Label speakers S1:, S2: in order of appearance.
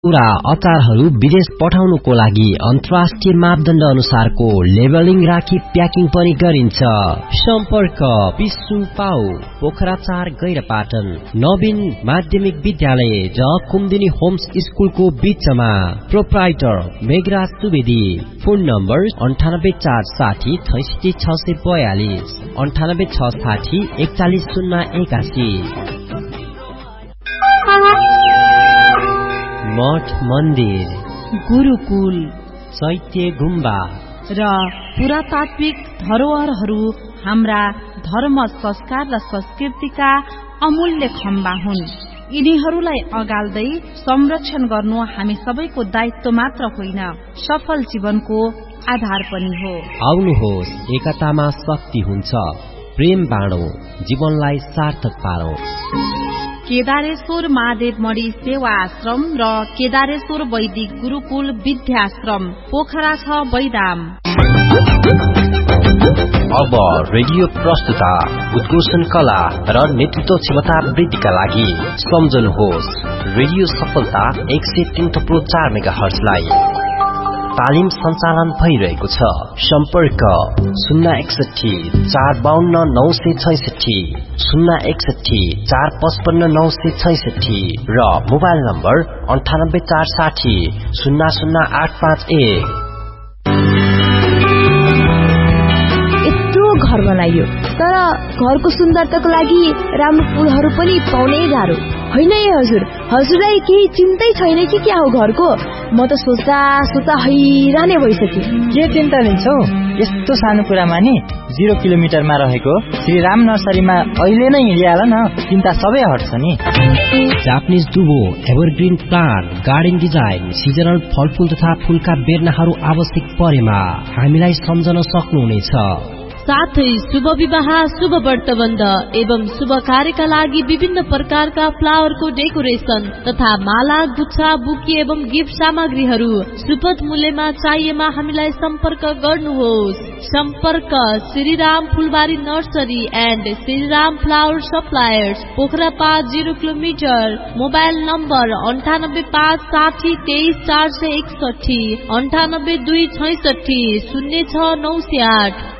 S1: पुरा अचारहरू विदेश पठाउनुको लागि अन्तर्राष्ट्रिय मापदण्ड अनुसारको लेबलिङ राखी प्याकिङ पनि गरिन्छ। सम्पर्क विष्णु पाउ, पोखरा 4 गैरपाटन, नवीन माध्यमिक विद्यालय र कुमुदिनी होम्स स्कुलको बीचमा। Proprietor Meghraj Subedi. Phone number 9846 63642 98660 41081। मठ मन्दिर,
S2: गुरुकुल,
S1: चैत्य गुम्बा
S2: र पुरातात्विक धरोहरहरू हाम्रा धर्म, संस्कार र संस्कृतिका अमूल्य खम्बा हुन्। यिनीहरूलाई अगाल्दै संरक्षण गर्नु हामी सबैको दायित्व मात्र होइन, सफल जीवनको आधार पनि हो।
S1: आउनुहोस्, एकतामा शक्ति हुन्छ। प्रेम बाँडौं, जीवनलाई सार्थक पारौं।
S2: केदारेश्वर महादेव मणि सेवा आश्रम र केदारेश्वर वैदिक गुरुकुल विद्याश्रम, पोखरा 6 बैदाम।
S1: अब रेडियो प्रस्तुता, उद्घोषण कला र नेतृत्व क्षमता वृद्धिका लागि सम्झनुहोस् रेडियो सफलता 103.4 मेगाहर्जलाई। तालिम सञ्चालन भइरहेको छ। सम्पर्क 061 452 966, 061 455 966 र मोबाइल नम्बर 9840 00851।
S3: यत्रो घर बनाइयो, तर घरको सुन्दरताको लागि राम्रो फुलहरू पनि पाउनै गाह्रो होइन। हजुर, हजुरलाई केही चिन्तै छैन कि क्या हो घरको? म त सोच्दा हैरानै भइसके।
S4: के चिन्ता लिन्छौ? यस्तो सानो कुरामा नि 0 किलोमिटरमा रहेको श्री राम नर्सरीमा अहिले नै हिँडिहाल न, चिन्ता सबै हट्छ नि।
S1: Japanese दुबो, evergreen plant, garden design, seasonal फलफूल तथा फूलका बेर्नाहरू आवश्यक परेमा हामीलाई सम्झन सक्नुहुनेछ।
S5: साथै शुभ विवाह, शुभ व्रतबन्ध एवं शुभ कार्यका लागि विभिन्न प्रकारका फ्लावरको डेकोरेसन तथा माला, गुच्छा, बुके एवं गिफ्ट सामग्रीहरू सुपथ मूल्यमा चाहिएमा हामीलाई सम्पर्क गर्नुहोस्। सम्पर्क श्रीराम फुलबारी nursery and Shriram flower suppliers, Pokhara 5 0 kilometre. Mobile number 9856 23 461, 98 266 06 908।